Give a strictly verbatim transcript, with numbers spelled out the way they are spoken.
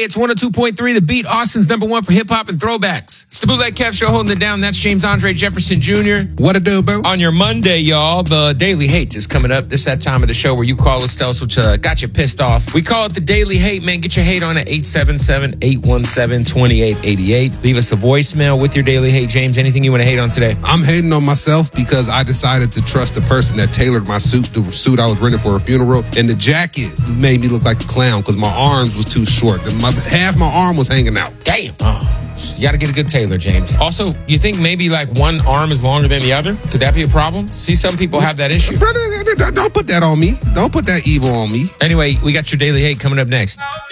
Hey, it's one oh two point three, The Beat, Austin's number one for hip-hop and throwbacks. It's the Bootleg Kev Show holding it down. That's James Andre Jefferson Junior What a do, boo? On your Monday, y'all, the Daily Hate is coming up. This is that time of the show where you call us, tell us what uh, got you pissed off. We call it the Daily Hate, man. Get your hate on at eight seven seven, eight one seven, two eight eight eight. Leave us a voicemail with your Daily Hate. James, anything you want to hate on today? I'm hating on myself because I decided to trust the person that tailored my suit, the suit I was renting for a funeral, and the jacket made me look like a clown because my arms was too short. My, half my arm was hanging out. Damn. Oh, you got to get a good tailor, James. Also, you think maybe like one arm is longer than the other? Could that be a problem? See, some people have that issue. Brother, don't put that on me. Don't put that evil on me. Anyway, we got your Daily Hate coming up next.